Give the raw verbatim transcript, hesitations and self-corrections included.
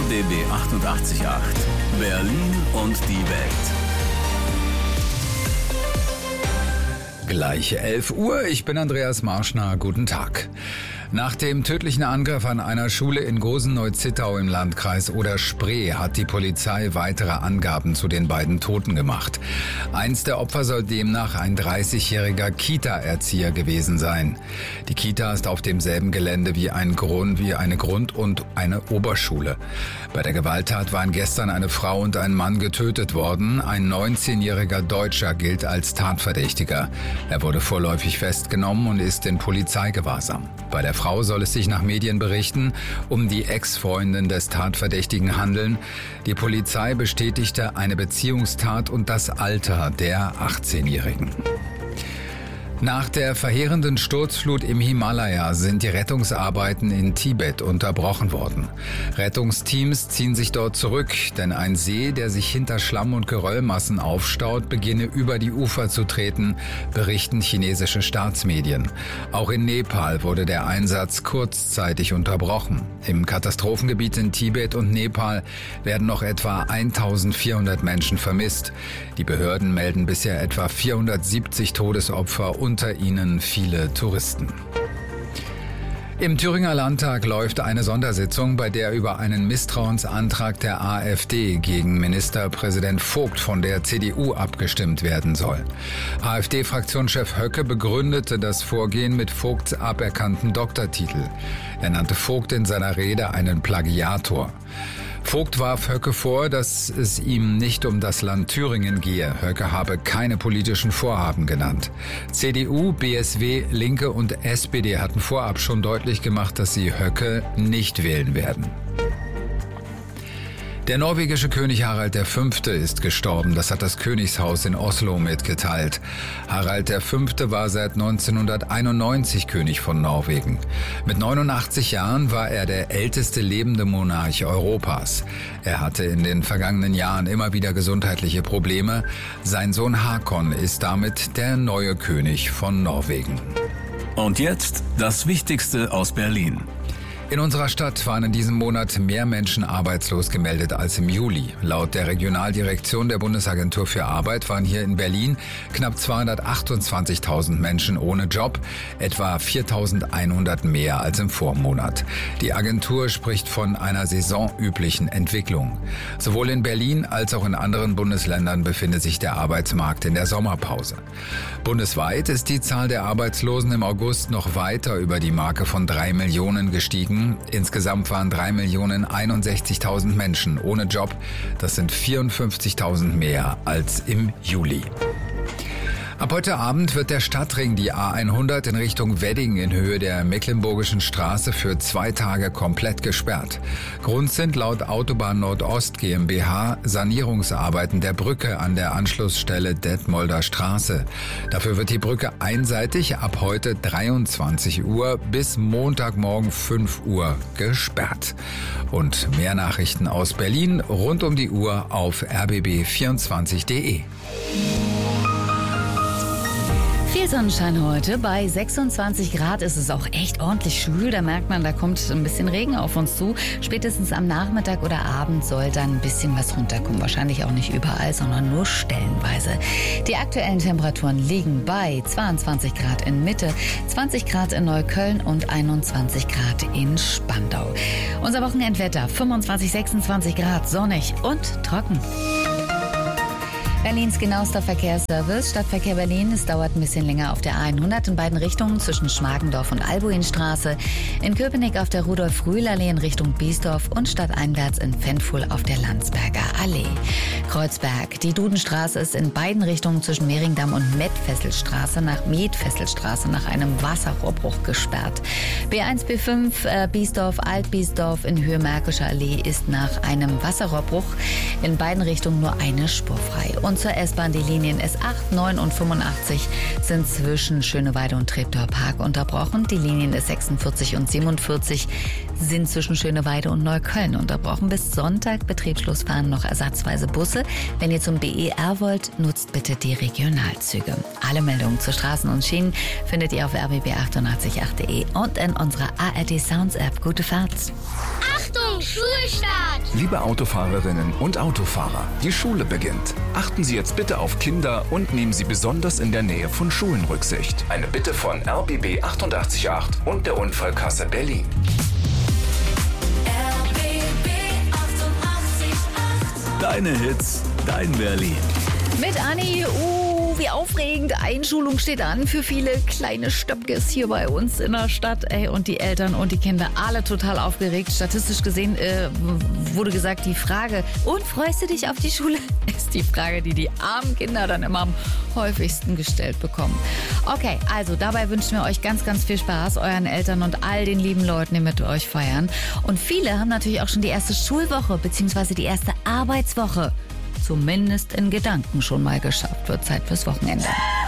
R B B achtundachtzig Komma acht. Berlin und die Welt. Gleich elf Uhr, ich bin Andreas Marschner, guten Tag. Nach dem tödlichen Angriff an einer Schule in Gosen-Neu-Zittau im Landkreis Oder-Spree hat die Polizei weitere Angaben zu den beiden Toten gemacht. Eins der Opfer soll demnach ein dreißigjähriger Kita-Erzieher gewesen sein. Die Kita ist auf demselben Gelände wie, ein Grund, wie eine Grund- und eine Oberschule. Bei der Gewalttat waren gestern eine Frau und ein Mann getötet worden. Ein neunzehnjähriger Deutscher gilt als Tatverdächtiger. Er wurde vorläufig festgenommen und ist in Polizeigewahrsam. Bei der Frau soll es sich nach Medienberichten um die Ex-Freundin des Tatverdächtigen handeln. Die Polizei bestätigte eine Beziehungstat und das Alter der achtzehnjährigen. Nach der verheerenden Sturzflut im Himalaya sind die Rettungsarbeiten in Tibet unterbrochen worden. Rettungsteams ziehen sich dort zurück, denn ein See, der sich hinter Schlamm- und Geröllmassen aufstaut, beginne über die Ufer zu treten, berichten chinesische Staatsmedien. Auch in Nepal wurde der Einsatz kurzzeitig unterbrochen. Im Katastrophengebiet in Tibet und Nepal werden noch etwa eintausendvierhundert Menschen vermisst. Die Behörden melden bisher etwa vierhundertsiebzig Todesopfer, unter ihnen viele Touristen. Im Thüringer Landtag läuft eine Sondersitzung, bei der über einen Misstrauensantrag der AfD gegen Ministerpräsident Vogt von der C D U abgestimmt werden soll. AfD-Fraktionschef Höcke begründete das Vorgehen mit Vogts aberkannten Doktortitel. Er nannte Vogt in seiner Rede einen Plagiator. Vogt warf Höcke vor, dass es ihm nicht um das Land Thüringen gehe. Höcke habe keine politischen Vorhaben genannt. C D U, B S W, Linke und S P D hatten vorab schon deutlich gemacht, dass sie Höcke nicht wählen werden. Der norwegische König Harald der Fünfte ist gestorben, das hat das Königshaus in Oslo mitgeteilt. Harald der Fünfte war seit neunzehnhunderteinundneunzig König von Norwegen. Mit neunundachtzig Jahren war er der älteste lebende Monarch Europas. Er hatte in den vergangenen Jahren immer wieder gesundheitliche Probleme. Sein Sohn Hakon ist damit der neue König von Norwegen. Und jetzt das Wichtigste aus Berlin. In unserer Stadt waren in diesem Monat mehr Menschen arbeitslos gemeldet als im Juli. Laut der Regionaldirektion der Bundesagentur für Arbeit waren hier in Berlin knapp zweihundertachtundzwanzigtausend Menschen ohne Job, etwa viertausendeinhundert mehr als im Vormonat. Die Agentur spricht von einer saisonüblichen Entwicklung. Sowohl in Berlin als auch in anderen Bundesländern befindet sich der Arbeitsmarkt in der Sommerpause. Bundesweit ist die Zahl der Arbeitslosen im August noch weiter über die Marke von drei Millionen gestiegen. Insgesamt waren drei Millionen einundsechzigtausend Menschen ohne Job. Das sind vierundfünfzigtausend mehr als im Juli. Ab heute Abend wird der Stadtring, die A hundert, in Richtung Wedding in Höhe der Mecklenburgischen Straße für zwei Tage komplett gesperrt. Grund sind laut Autobahn Nordost GmbH Sanierungsarbeiten der Brücke an der Anschlussstelle Detmolder Straße. Dafür wird die Brücke einseitig ab heute dreiundzwanzig Uhr bis Montagmorgen fünf Uhr gesperrt. Und mehr Nachrichten aus Berlin rund um die Uhr auf r b b vierundzwanzig punkt d e. Viel Sonnenschein heute. Bei sechsundzwanzig Grad ist es auch echt ordentlich schwül. Da merkt man, da kommt ein bisschen Regen auf uns zu. Spätestens am Nachmittag oder Abend soll dann ein bisschen was runterkommen. Wahrscheinlich auch nicht überall, sondern nur stellenweise. Die aktuellen Temperaturen liegen bei zweiundzwanzig Grad in Mitte, zwanzig Grad in Neukölln und einundzwanzig Grad in Spandau. Unser Wochenendwetter: fünfundzwanzig, sechsundzwanzig Grad, sonnig und trocken. Berlins genauester Verkehrsservice. Stadtverkehr Berlin. Es dauert ein bisschen länger auf der A hundert in beiden Richtungen zwischen Schmargendorf und Albuinstraße. In Köpenick auf der Rudolf-Rühl-Allee in Richtung Biesdorf und stadteinwärts in Fenfuhl auf der Landsberger Allee. Kreuzberg. Die Dudenstraße ist in beiden Richtungen zwischen Mehringdamm und Mettfesselstraße nach Mettfesselstraße nach einem Wasserrohrbruch gesperrt. B eins, B fünf, äh, Biesdorf, Alt-Biesdorf in Höhe Märkischer Allee ist nach einem Wasserrohrbruch in beiden Richtungen nur eine Spur frei. Und zur S-Bahn die Linien S acht, neun und fünfundachtzig sind zwischen Schöneweide und Treptower Park unterbrochen. Die Linien S sechsundvierzig und siebenundvierzig sind zwischen Schöneweide und Neukölln unterbrochen. Bis Sonntag betriebslos fahren noch ersatzweise Busse. Wenn ihr zum B E R wollt, nutzt bitte die Regionalzüge. Alle Meldungen zu Straßen und Schienen findet ihr auf r b b achtundachtzig punkt acht punkt d e und in unserer A R D Sounds App. Gute Fahrt! Achtung! Schulstart. Liebe Autofahrerinnen und Autofahrer, die Schule beginnt. Achten Sie jetzt bitte auf Kinder und nehmen Sie besonders in der Nähe von Schulen Rücksicht. Eine Bitte von R B B achtundachtzig Komma acht und der Unfallkasse Berlin. R B B achtundachtzig Komma acht. Deine Hits, dein Berlin. Mit Anni, uh, wie aufregend. Einschulung steht an für viele kleine Stöpkes hier bei uns in der Stadt. Ey, und die Eltern und die Kinder alle total aufgeregt. Statistisch gesehen äh, wurde gesagt, die Frage, und freust du dich auf die Schule, ist die Frage, die die armen Kinder dann immer am häufigsten gestellt bekommen. Okay, also dabei wünschen wir euch ganz, ganz viel Spaß, euren Eltern und all den lieben Leuten, die mit euch feiern. Und viele haben natürlich auch schon die erste Schulwoche bzw. die erste Arbeitswoche zumindest in Gedanken schon mal geschafft. Wird Zeit fürs Wochenende.